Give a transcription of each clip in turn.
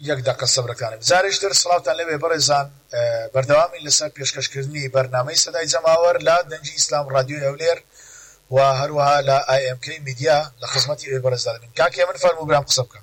یەک دەقە سەبرەکانم جارێشتر سڵاوتان لەوێ بەڕێزان بەردەوامی لەسەر پێشکەشکردنی بەرنامەی سەدای جەماوەر لە دەنگی ئیسلام ڕادیۆی هەولێر و هەروەها لە IMK میدیا لە خزمەتی ئێوە بەڕێزان بن. کاکێ من فەرموو برام قسە بکەم.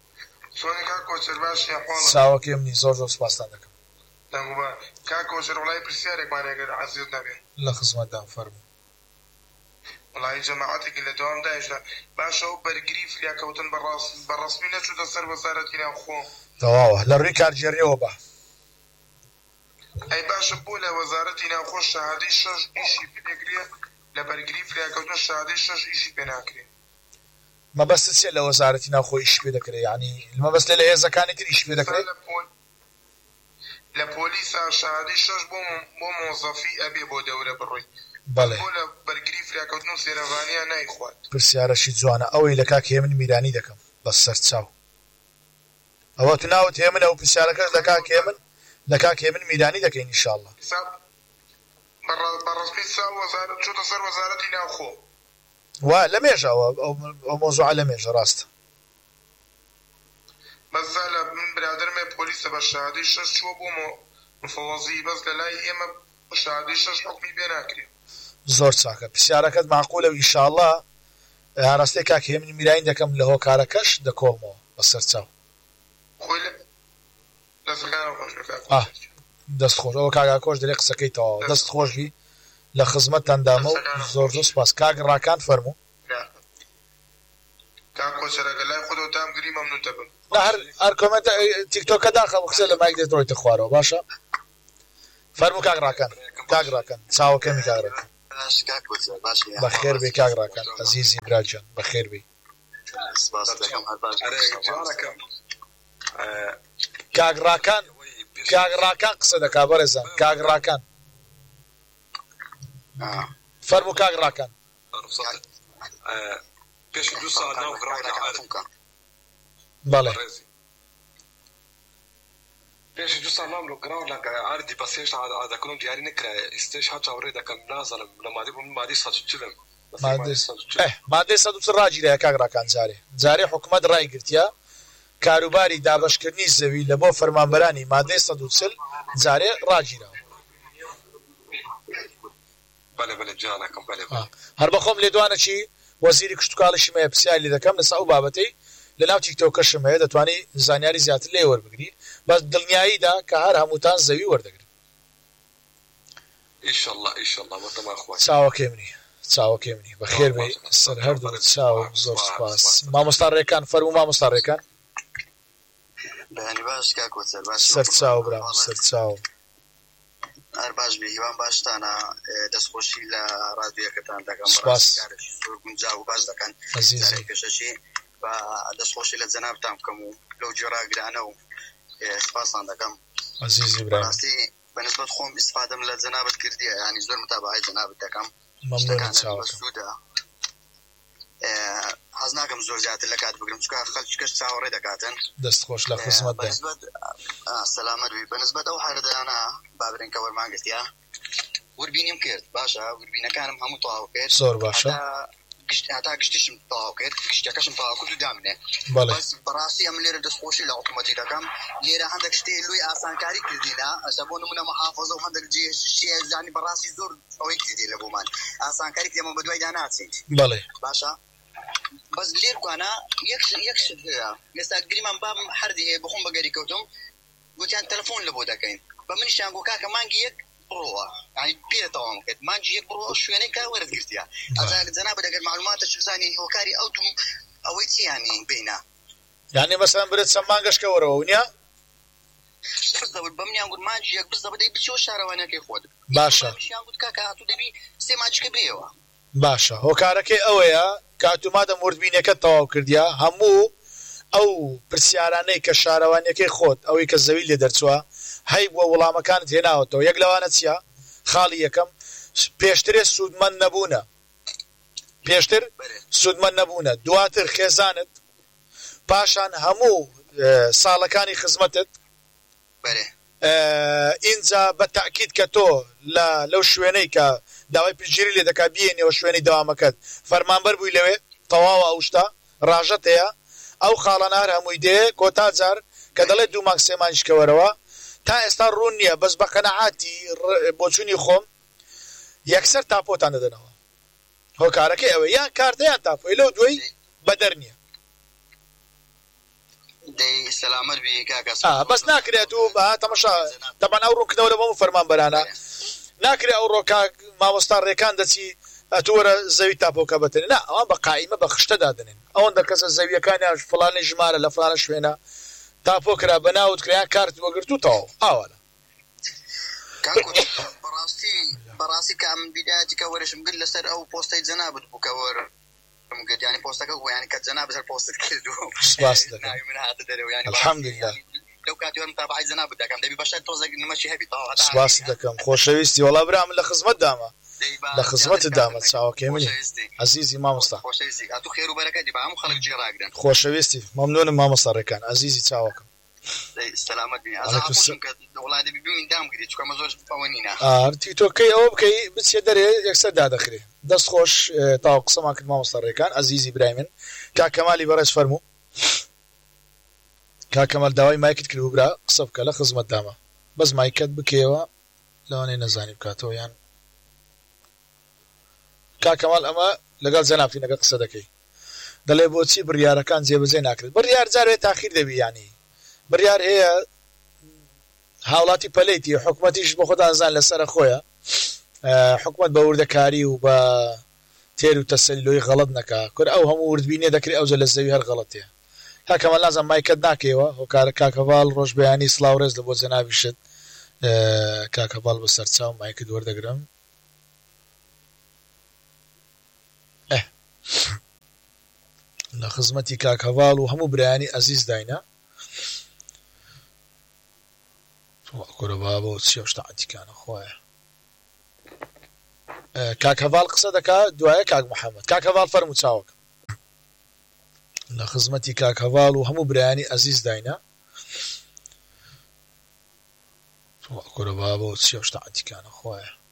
ساوەکێ منی زۆر سوپاستان دەکەم. کاکۆشر وڵای پرسیارێکمان هەیە عەزیز نەبێ. لە خزمەتدان فەرموو. وڵای جەماعەتێکی لە دەوام دایشدا باشە و بەرگری فریاکەوتن بەڕەسمی نەچووتە سەر وەزارەتی ناوخۆ. تەواوە لە ڕووی کارگێڕیەوە بە. ئەی باشە بۆ لە وەزارەتی ناوخۆ شەهادەی 6 ئیشی پێدەگرێ لە بەرگری فریاکەوتن شەهادەی 6 ئیشی پێ ناکرێ. مەبەستت چێ لە وەزارەتی ناوخۆ ئیش پێ دەکرێ؟ یعنی مەبەست لە هێزەکانی تر ئیش پێ دەکرێت؟ لە پۆلیسا شەهادەی 6 بۆ مۆزەفی ئەبێ بۆ دەورە بڕۆی. بەڵێ بۆ لە بەرگری فریاکەوتن و سێرەڤانیان نایخوات. پرسیارەشی جوانە ئەوەی لە کاک هێمن میرانی دەکەم بە سەرچاو. ئەوە تو ناوت هێمنە و پرسیارەکەش لە کاک هێمن میرانی دەکەین ئینشاءڵڵا. بەڕەسمی چووتە سەر وەزارەتی ناوخۆ. وا لە مێژەوە ئەو مۆزوعە لە مێژە ڕاستە. بەس لە من برادرمێ پۆلیسە بە شەهادەی 6 چووە بۆ مفەوەزی بەس لە لای ئێمە شەهادەی 6 حکمی پێ ناکرێ. زۆر چاکە پرسیارەکەت معقولە و ئینشاءڵڵا هەڕاستی کاک هێمن میرانی دەکەم لە هۆکارەکەش دەکۆڵمەوە بە سەرچاو. خۆی دەستەکان دەست خۆش ئەوە کاگاکۆش دەرێ قسەکەی تەواوە دەست خۆشی لە خزمەتتاندامە و زۆر سوپاس. کاک ڕاکان فەرموو. کاکۆچەرەگە لای خۆدەوە تام گری مەمنون دەبم. هەر کۆمنت تیکتۆکە داخە قسە لە مایک دێتەوەیتە خوارەوە باشە؟ فەرموو کاک ڕاکان. کاک ڕاکان چاوەکەمی کاک ڕاکان. بەخێر بێ کاک ڕاکان عەزیزی براجان بەخێر بێ. کاک ڕاکان قسە دەکا بەڕێزان. کاک ڕاکان فەرموو کاک ڕاکان. پێشی 2 ساڵ ناو بەڵێ پێشی 2 ساڵ نام گراو لە ئاردی بەسێش ئادەکەم دیاری نکرای ئستێش ها چاوەڕێ دەکەم نازانم لە مادی بووم مادی 140 مادەی 140 ڕاگیرەیە کاک ڕاکان جارێ حکومەت ڕای گرتیا کاروباری دابەشکردنی زەوی لە بۆ فەرمانبەرانی مادەی 140 جارێ ڕاگیراوە. بەڵێ جانەکەم بەڵێ هەر بەخۆم لێدوانە چی وەزیری کشتتوکاڵشی مەیە پرسیاری دەکەم لەسا ئەو بابەتەی لە ناو تیکتۆکەشم هەیە دەتوانی زانیاری زیاتر لێ وەربگری بەس دڵنیاییدا کە هەر هەمووتان زەوی وەردەگرن. ئیشەڵڵا چاوەکێ منی بەخێر بێ سەر هەردوو چاو زۆر سوپاس. مامۆستا ڕێکان فەرموو مامۆستا ڕێکان. سەرچاو برام سەرچاو. هەر باش بێ هیوان باشتانە دەستخۆشی لە ڕادیۆکەتان دەکەم زۆر گونجاو و باش دەکەن پێشەشی بە دەستخۆشی لە جەنابتان بکەم و لەو جۆراگرانە و سپاسان دەکەم. عەزیزی برام ڕاستی بەنسبەت خۆم ئیسفادەم لە جەنابەت کردیە ینی زۆر متابعەی جەنابەت دەکەم. مەمنونم چاوەکەم. حەز ناکەم زۆر زیاتر لە کات بگرم چونکە خەڵکیش چاوەڕێ دەکاتن. دەستخۆش لە خزمەتدا. سەلامەت بی بەنسبەت ئەو حالەتانە بابرێنکە وەرمانگرتیا وربینیم کرد باشە وربینەکانم هەموو تەواو کرد زۆر باشە هەتا گشتیشم تەواو کرد گشتەکەشم تەواو کرد و دامنێ. بەس بەڕاستی ئەم لێرە دەستخۆشی لە حکوومەتی دەکەم لێرە هەندێک شتێ لۆی ئاسانکاری کردینە ئەستا بۆ نمونە مەحافەزە و هەندێک جێشتێ زانی بەڕاستی زۆر ئەوەی کردی لە بۆمان ئاسانکاری ئێمە بەدوایدا ناچین. بەڵێ باشە بەس لێرکوانە یەک شت هەیە ئێستا گریمان بام هەردی هەیە بخۆم بەگەری کەوتم گوتیان تەلەفۆن لە بۆ دەکەین بە منیشیان گو کاکە مانگی یەک بڕۆوە ینی پێ تەواو کرد مانگی یەک بڕۆ شوێنەی کا وەرزگرتیا ئەجا جەنابە دەگەر معلوماتە چ بزانی هۆکاری ئەو دوم ئەوەی چی ینی بینە یعنی مەسەلەن برێت چەند مانگەشکە وەرەوە ونیا بەمنیان گوت مانگی یەک بز دەبە دەی بچۆ شارەوانەکەی خۆت باشە منیشیان گوت کاکە هاتوو دەبی سێ مانگەکە بێەوە باشە هۆکارەکەی ئەوەیە کاتومادە مردبینەکە تەواو کردیا هەموو ئەو پرسیارانەی کە شارەوانیەکەی خۆت ئەوەی کە زەوی لێ دەرچووە هەی بووە وەڵامەکانت هێناوەتەوە یەک لەوانە چییە خاڵی یەکەم پێشترێ سوودمەند نەبوونە پێشتر سوودمەند نەبوونە دواتر خێزانت پاشان هەموو ساڵەکانی خزمەتت ئینجا بە تاکید کە تۆ لەو شوێنەی کە داوای پشتگیری لێ دەکا بێنێەوە شوێنی دەوامەکەت فەرمانبەر بووی لەوێ تەواوە ئەو شتە ڕاژەت هەیە ئەو خاڵەنار هەمووی دێ کۆتا جار کە دەڵێت 2 مانگ 3 مانگ کەوەرەوە تا ئێستا ڕوون نییە بەس بە قەنەعاتی بۆچوونی خۆم یەکسەر تاپۆتان دەدەنەوە هۆکارەکەی ئەوە یان کارتەیان تاپۆی لەو دوی بەدەر نییە سلامت بی کاکە بەس ناکرێت و تەماشا تەبان ئەو ڕوونکردنەوە لە بۆ فەرمان بەرانە ناکرێت ئەو ڕۆکا مامۆستا ڕێکان دەچی ئەتووەرە زەوی تاپۆکە بەتێنێ نا ئەوان بە قائیمە بە خشتە دادنێن ئەوەندە کەسە زەویەکانیان فڵانی ژمارە لە فڵانە شوێنە تاپۆکرا بەناوت کریان کارت وەگرتوتەوە ئاوانە بەڕاستی کە من بیداەتی کە وەرشم گرت لەسەر ئەو پۆستەی جەنابەت بوو کە وەرم گرت ینی پۆستەکە بوو ینی کە جەناب بەسەر پۆستت کردو سپاس دەکەم من هاتە دەرەوە ینی الحەمدولله لەو کاتی وەرم تابعی جەنابەت دەکەم دەبی بەشەر تۆزێک نمەشی هەبی تەواو سپاس دەکەم خۆشەویستی وەڵا برا من لە خزمەت دامە لە خزمەتت دامە چاوەکەی منی عەزیزی مامۆستا خۆشەویستی ئەتو خێر و بەرەکەتی بە هەموو خەڵک جێڕاگرن خۆشەویستی مەمنونم مامۆستا ڕێکان عەزیزی چاوەکەم سلامت بی ئازاقوشم کە وڵای دەبی ببین دام گری چکە مە زۆر ئەوە نینە تیکتۆکەی ئەوە بکەی بچێ دەرێ یەکسەر دادەخرێ دەست خۆش تاو قسەمان کرد مامۆستا ڕێکان عەزیزی برای من کاکەمالی بەڕێز فەرموو کاکەمال داوای مایکت کرد برا قسە بکە لە خزمەت دامە بەس مایکت بکەوە لەوانەیە نەزانی بکاتەوە یان کاکەمال ئەمە لەگەڵ جەنابتینەکە قسە دەکەی دەڵێ بۆچی بڕیارەکان جێبەجێ ناکرێت بڕیار جارێ تاخیر دەبی ینی بڕیار هەیە هاوڵاتی پەلەیتی حکومەتیش بۆ خۆتان زان لەسەرە خۆیە حکومەت بە وردەکاری و بە تێر و تەسەلیلۆی غەڵەت نەکا کورد ئەو هەموو وردبینێ دەکرێت ئەوجە لە زەوی هەر غەڵەتەیە کاکەمال نازانم مایکت ناکەیەوە هۆکارە کاکەڤاڵ ڕۆژبەیانی سڵاوڕێز لە بۆ جەنابیشت کاکەڤاڵ بە سەرچاو مایکت وەردەگرم لە خزمەتی کاکەڤاڵ و هەموو برایانی ئەزیز داینە کورە بابە چی شتاعتیکانە خۆیە کاکەڤاڵ قسە دەکا دوایە کاک محەممەد کاکەڤاڵ فەرموو چاوەکە لە خزمەتی کاکەڤاڵ و هەموو برایانی ئەزیز داینە کورە بابە چی شتاعتیکانە خۆیە